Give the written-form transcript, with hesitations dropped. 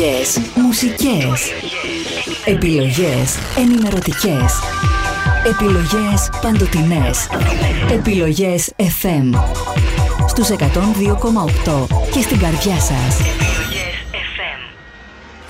Μουσικές. Επιλογές ενημερωτικές. Επιλογές παντοτινές. Επιλογές FM. Στους 102,8 και στην καρδιά σας.